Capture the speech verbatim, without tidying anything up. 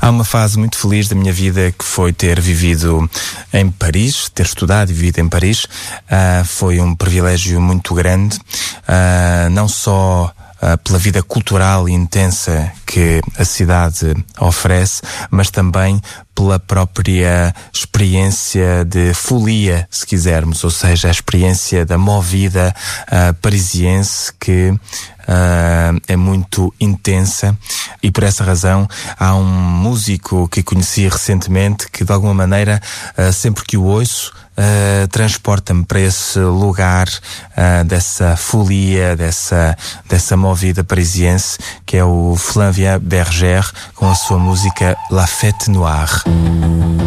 Há uma fase muito feliz da minha vida que foi ter vivido em Paris, ter estudado e vivido em Paris. Uh, foi um privilégio muito grande, uh, não só uh, pela vida cultural e intensa que a cidade oferece, mas também pela própria experiência de folia, se quisermos, ou seja, a experiência da movida uh, parisiense que Uh, é muito intensa, e por essa razão há um músico que conheci recentemente que de alguma maneira uh, sempre que o ouço uh, transporta-me para esse lugar uh, dessa folia, dessa, dessa movida parisiense, que é o Flavien Berger com a sua música La Fête Noire.